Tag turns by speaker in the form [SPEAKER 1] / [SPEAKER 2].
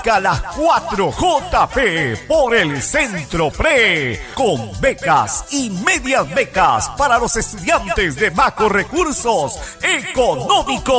[SPEAKER 1] Las 4JP por el Centro Pre, con becas y medias becas para los estudiantes de bajos recursos económicos.